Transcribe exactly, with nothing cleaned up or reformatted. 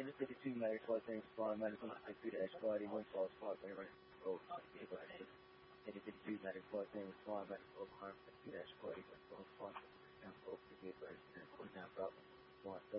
fifty-two medical flight things flying medical fifty-two dash flight one false flight whatever. Oh, fifty-two medical flight things flying medical fifty-two dash flight one false flight and oh, fifty-eight down problem. One